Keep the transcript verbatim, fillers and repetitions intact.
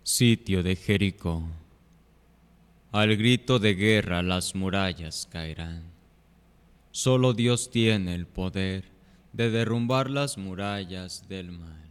Sitio de Jericó. Al grito de guerra las murallas caerán. Solo Dios tiene el poder de derrumbar las murallas del mal.